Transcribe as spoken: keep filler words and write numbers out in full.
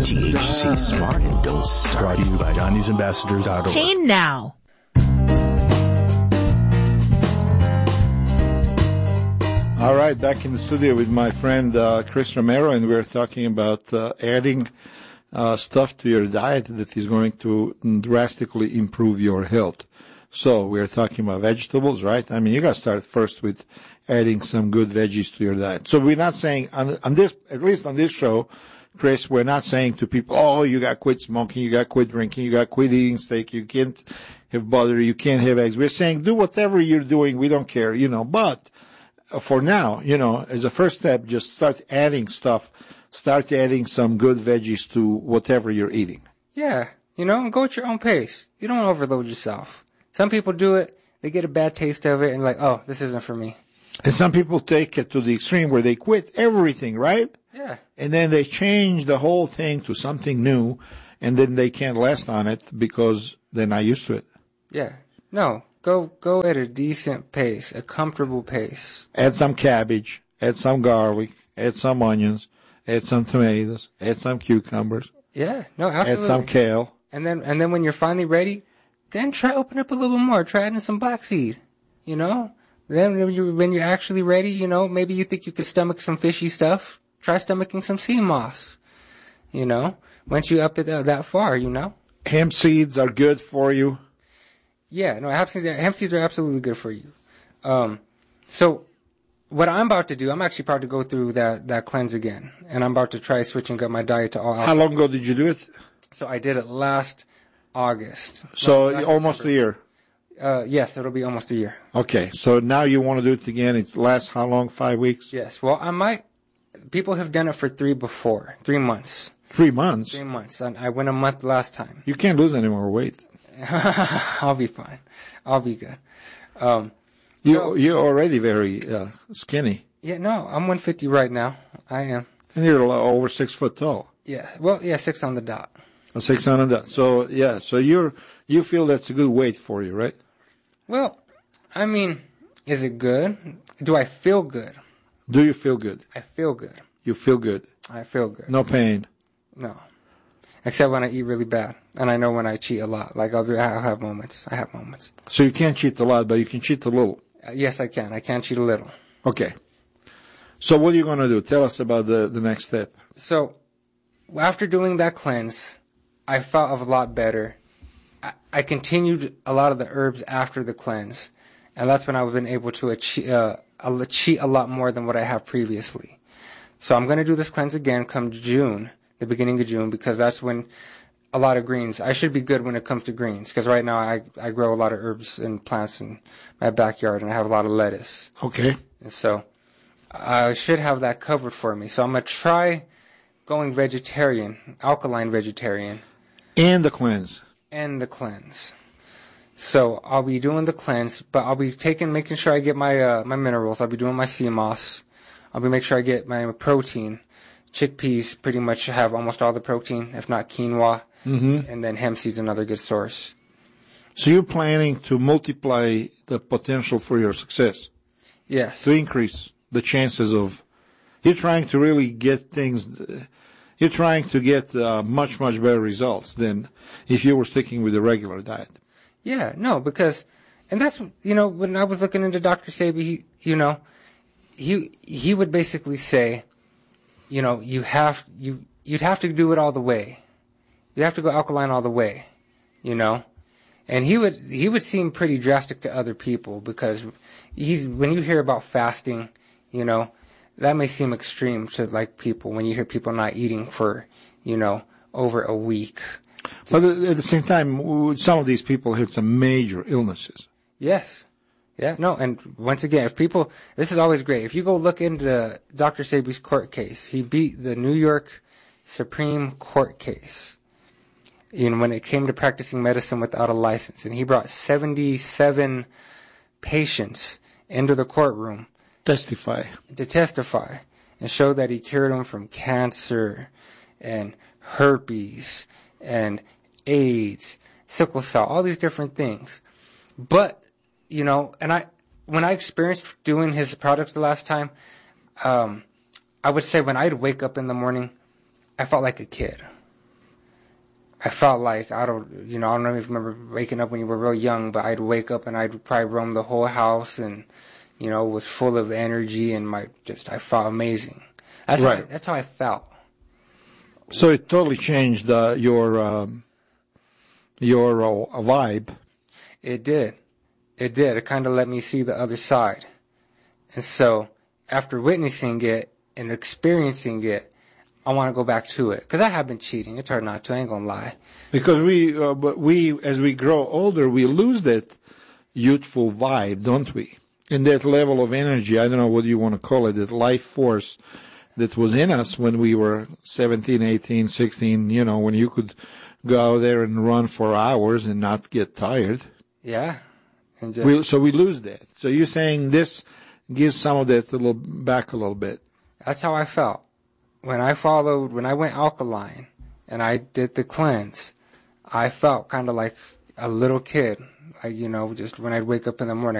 T H C Smart and Don't Start. Brought to you by Johnny's Ambassadors dot org. Chain now. All right, back in the studio with my friend uh, Chris Romero, and we're talking about uh, adding uh, stuff to your diet that is going to drastically improve your health. So we're talking about vegetables, right? I mean, you got to start first with adding some good veggies to your diet. So we're not saying on, on this, at least on this show, Chris, we're not saying to people, oh, you got to quit smoking, you got to quit drinking, you got to quit eating steak, you can't have butter, you can't have eggs. We're saying do whatever you're doing, we don't care, you know, but for now, you know, as a first step, just start adding stuff. Start adding some good veggies to whatever you're eating. Yeah, you know, and go at your own pace. You don't overload yourself. Some people do it, they get a bad taste of it, and like, oh, this isn't for me. And some people take it to the extreme where they quit everything, right? Yeah. And then they change the whole thing to something new, and then they can't last on it because they're not used to it. Yeah. No. Go go at a decent pace, a comfortable pace. Add some cabbage, add some garlic, add some onions, add some tomatoes, add some cucumbers. Yeah, no, absolutely. Add some kale. And then and then when you're finally ready, then try open up a little bit more. Try adding some black seed, you know? Then when you're, when you're actually ready, you know, maybe you think you could stomach some fishy stuff, try stomaching some sea moss, you know? Once you up it uh, that far, you know? Hemp seeds are good for you. Yeah, no, hemp seeds, hemp seeds are absolutely good for you. Um, so what I'm about to do, I'm actually about to go through that, that cleanse again. And I'm about to try switching up my diet to all alcohol. How long ago did you do it? So I did it last August. So last almost September. a year. Uh, yes, it'll be almost a year. Okay, so now you want to do it again. It lasts how long? Five weeks? Yes, well, I might, people have done it for three before, three months. Three months? Three months. And I went a month last time. You can't lose any more weight. I'll be fine. I'll be good. Um, you, no, you're already very uh, skinny. Yeah, no, I'm one fifty right now. I am. And you're over six foot tall. Yeah, well, yeah, six on the dot. A six on the dot. So, yeah, so you're, you feel that's a good weight for you, right? Well, I mean, is it good? Do I feel good? Do you feel good? I feel good. You feel good? I feel good. No pain? No. Except when I eat really bad. And I know when I cheat a lot. Like, I'll, I'll have moments. I have moments. So you can't cheat a lot, but you can cheat a little? Uh, yes, I can. I can cheat a little. Okay. So what are you going to do? Tell us about the, the next step. So, after doing that cleanse, I felt a lot better. I, I continued a lot of the herbs after the cleanse. And that's when I've been able to achieve, uh, cheat a lot more than what I have previously. So I'm going to do this cleanse again come June. The beginning of June, because that's when a lot of greens, I should be good when it comes to greens, because right now I, I grow a lot of herbs and plants in my backyard, and I have a lot of lettuce. Okay. And so I should have that covered for me. So I'm going to try going vegetarian, alkaline vegetarian. And the cleanse. And the cleanse. So I'll be doing the cleanse, but I'll be taking, making sure I get my, uh, my minerals. I'll be doing my sea moss. I'll be making sure I get my protein. Chickpeas pretty much have almost all the protein, if not quinoa. Mm-hmm. And then hemp seeds another good source. So you're planning to multiply the potential for your success? Yes. To increase the chances of, you're trying to really get things, you're trying to get uh, much, much better results than if you were sticking with a regular diet. Yeah, no, because, and that's, you know, when I was looking into Doctor Sebi, he, you know, he, he would basically say, you know, you have, you, you'd have to do it all the way. You have to go alkaline all the way, you know? And he would, he would seem pretty drastic to other people because he's, when you hear about fasting, you know, that may seem extreme to like people when you hear people not eating for, you know, over a week. But at the same time, some of these people had some major illnesses. Yes. Yeah, no, and once again, if people, this is always great. If you go look into Doctor Sebi's court case, he beat the New York Supreme Court case, you know, when it came to practicing medicine without a license. And he brought seventy-seven patients into the courtroom. Testify. To testify and show that he cured them from cancer and herpes and AIDS, sickle cell, all these different things. But you know, and I, when I experienced doing his products the last time, um, I would say when I'd wake up in the morning, I felt like a kid. I felt like, I don't, you know, I don't know if you remember waking up when you were real young, but I'd wake up and I'd probably roam the whole house and, you know, was full of energy and my, just, I felt amazing. That's right. How I, that's how I felt. So it totally changed uh, your, um, your uh, vibe. It did. It did. It kind of let me see the other side. And so, after witnessing it and experiencing it, I want to go back to it. Because I have been cheating. It's hard not to. I ain't going to lie. Because we, uh, but we, as we grow older, we lose that youthful vibe, don't we? And that level of energy, I don't know what you want to call it, that life force that was in us when we were seventeen, eighteen, sixteen, you know, when you could go out there and run for hours and not get tired. Yeah. And just, we, so we lose that. So you're saying this gives some of that a little back a little bit. That's how I felt. When I followed, when I went alkaline and I did the cleanse, I felt kind of like a little kid. Like, you know, just when I'd wake up in the morning,